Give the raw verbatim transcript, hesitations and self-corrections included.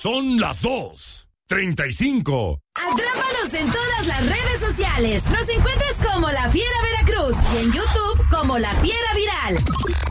Son las dos treinta y cinco. Atrápanos en todas las redes sociales. Nos encuentras como La Fiera Veracruz y en YouTube como La Fiera Viral.